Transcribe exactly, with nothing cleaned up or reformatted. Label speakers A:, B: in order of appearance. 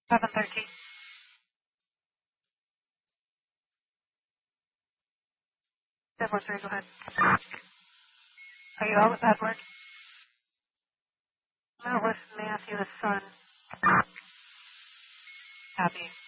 A: seven thirteen. seven three, go ahead. Are you out with Edward? No, with Matthew, the son. Happy.